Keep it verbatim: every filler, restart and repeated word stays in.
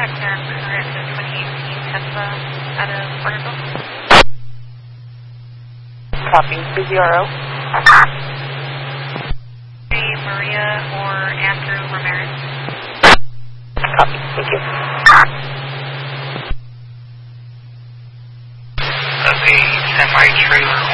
check their current twenty eighteen Tesla out of Porterville. Copy. B Z R O. Maria or Andrew Ramirez. Copy. Thank you. That's a semi-trailer